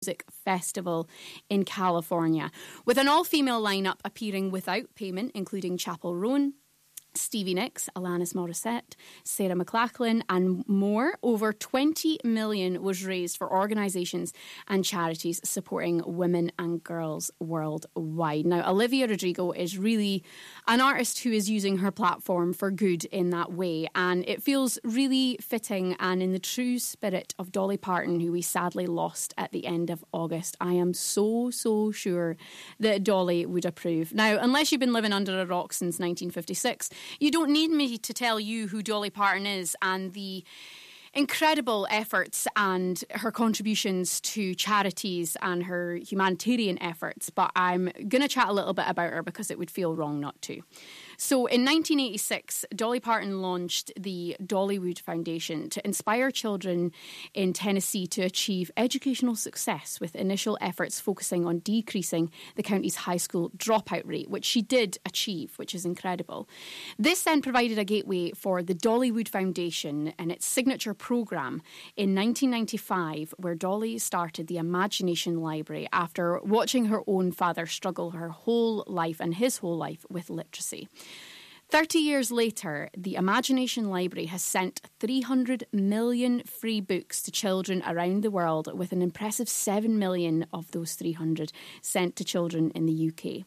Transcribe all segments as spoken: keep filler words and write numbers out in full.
Music Festival in California, with an all-female lineup appearing without payment, including Chappell Roan, Stevie Nicks, Alanis Morissette, Sarah McLachlan and more. Over twenty million dollars was raised for organisations and charities supporting women and girls worldwide. Now, Olivia Rodrigo is really an artist who is using her platform for good in that way, and it feels really fitting and in the true spirit of Dolly Parton, who we sadly lost at the end of August. I am so, so sure that Dolly would approve. Now, unless you've been living under a rock since nineteen fifty-six, you don't need me to tell you who Dolly Parton is and the incredible efforts and her contributions to charities and her humanitarian efforts, but I'm going to chat a little bit about her because it would feel wrong not to. So in nineteen eighty-six, Dolly Parton launched the Dollywood Foundation to inspire children in Tennessee to achieve educational success, with initial efforts focusing on decreasing the county's high school dropout rate, which she did achieve, which is incredible. This then provided a gateway for the Dollywood Foundation and its signature programme in nineteen ninety-five, where Dolly started the Imagination Library after watching her own father struggle her whole life and his whole life with literacy. Thirty years later, the Imagination Library has sent three hundred million free books to children around the world, with an impressive seven million of those three hundred sent to children in the U K.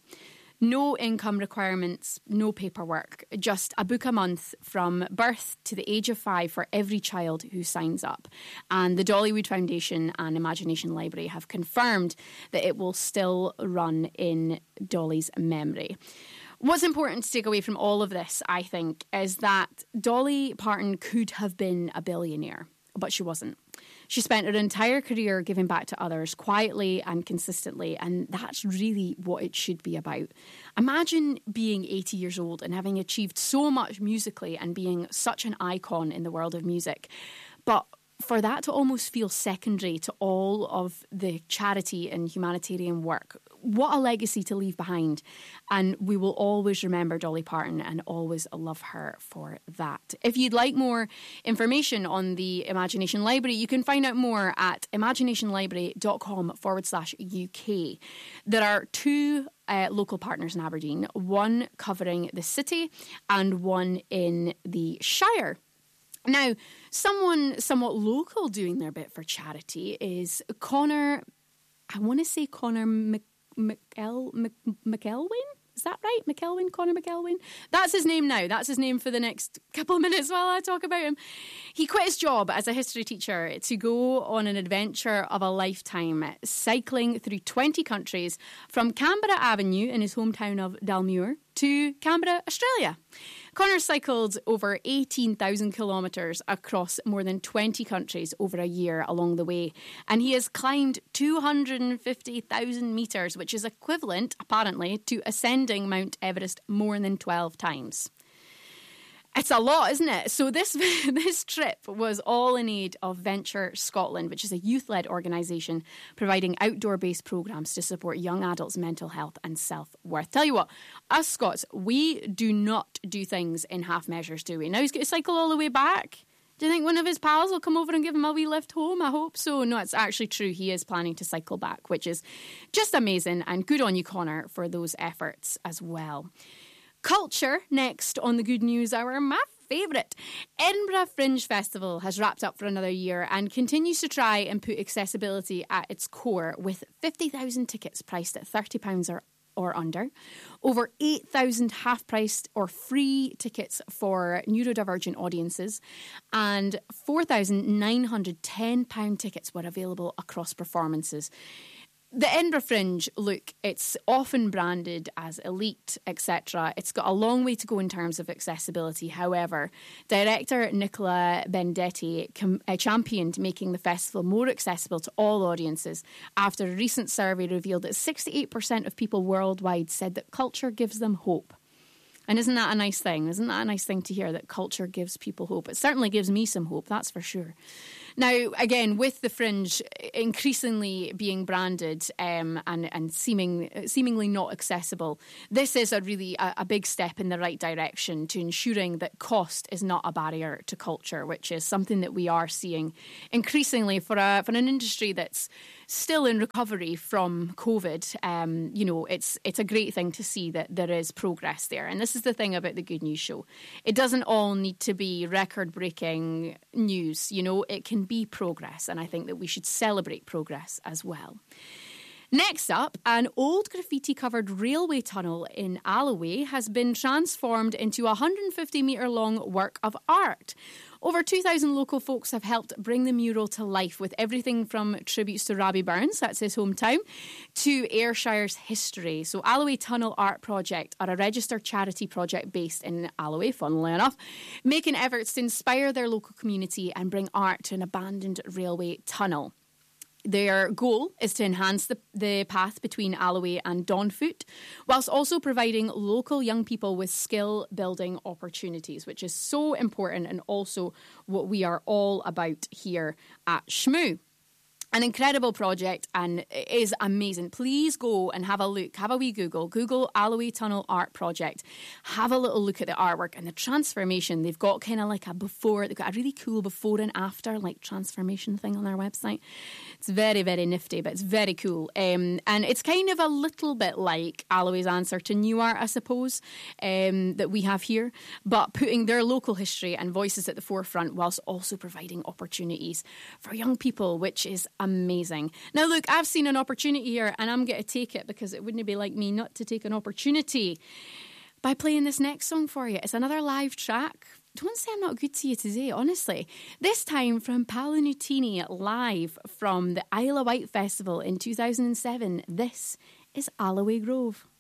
No income requirements, no paperwork, just a book a month from birth to the age of five for every child who signs up. And the Dollywood Foundation and Imagination Library have confirmed that it will still run in Dolly's memory. What's important to take away from all of this, I think, is that Dolly Parton could have been a billionaire, but she wasn't. She spent her entire career giving back to others quietly and consistently, and that's really what it should be about. Imagine being eighty years old and having achieved so much musically and being such an icon in the world of music, but for that to almost feel secondary to all of the charity and humanitarian work. What a legacy to leave behind. And we will always remember Dolly Parton and always love her for that. If you'd like more information on the Imagination Library, you can find out more at imaginationlibrary.com forward slash UK. There are two Uh, local partners in Aberdeen, one covering the city and one in the Shire. Now, someone somewhat local doing their bit for charity is Connor, I want to say Connor Mc, McEl, Mc, McElwain? Is that right? McElwain? Connor McElwain? That's his name now. That's his name for the next couple of minutes while I talk about him. He quit his job as a history teacher to go on an adventure of a lifetime, cycling through twenty countries from Canberra Avenue in his hometown of Dalmuir to Canberra, Australia. Connor cycled over eighteen thousand kilometres across more than twenty countries over a year along the way, and he has climbed two hundred fifty thousand metres, which is equivalent, apparently, to ascending Mount Everest more than twelve times. It's a lot, isn't it? So this this trip was all in aid of Venture Scotland, which is a youth-led organisation providing outdoor-based programmes to support young adults' mental health and self-worth. Tell you what, us Scots, we do not do things in half measures, do we? Now he's going to cycle all the way back. Do you think one of his pals will come over and give him a wee lift home? I hope so. No, it's actually true. He is planning to cycle back, which is just amazing. And good on you, Connor, for those efforts as well. Culture, next on the Good News Hour, my favourite. Edinburgh Fringe Festival has wrapped up for another year and continues to try and put accessibility at its core, with fifty thousand tickets priced at thirty pounds or, or under, over eight thousand half-priced or free tickets for neurodivergent audiences, and four thousand nine hundred ten pounds tickets were available across performances. The Edinburgh Fringe, look, it's often branded as elite, et cetera. It's got a long way to go in terms of accessibility. However, director Nicola Bendetti com- uh, championed making the festival more accessible to all audiences after a recent survey revealed that sixty-eight percent of people worldwide said that culture gives them hope. And isn't that a nice thing? Isn't that a nice thing to hear, that culture gives people hope? It certainly gives me some hope, that's for sure. Now, again, with the Fringe increasingly being branded um, and, and seeming seemingly not accessible, this is a really a, a big step in the right direction to ensuring that cost is not a barrier to culture, which is something that we are seeing increasingly for a for an industry that's still in recovery from COVID. Um, you know, it's it's a great thing to see that there is progress there. And this is the thing about the Good News Show. It doesn't all need to be record-breaking news. You know, it can be progress. And I think that we should celebrate progress as well. Next up, an old graffiti-covered railway tunnel in Alloway has been transformed into a one hundred fifty metre long work of art. Over two thousand local folks have helped bring the mural to life with everything from tributes to Robbie Burns, that's his hometown, to Ayrshire's history. So Alloway Tunnel Art Project are a registered charity project based in Alloway, funnily enough, making efforts to inspire their local community and bring art to an abandoned railway tunnel. Their goal is to enhance the, the path between Alloway and Dawnfoot, whilst also providing local young people with skill-building opportunities, which is so important and also what we are all about here at Shmoo. An incredible project and it is amazing. Please go and have a look. Have a wee Google. Google Alloway Tunnel Art Project. Have a little look at the artwork and the transformation. They've got kind of like a before. They've got a really cool before and after like transformation thing on their website. It's very, very nifty, but it's very cool. Um, and it's kind of a little bit like Alloway's answer to Newark, I suppose, um, that we have here. But putting their local history and voices at the forefront whilst also providing opportunities for young people, which is amazing. Now, look, I've seen an opportunity here and I'm going to take it because it wouldn't be like me not to take an opportunity by playing this next song for you. It's another live track. Don't say I'm not good to you today, honestly. This time from Paolo Nutini live from the Isle of Wight Festival in two thousand seven. This is Alloway Grove.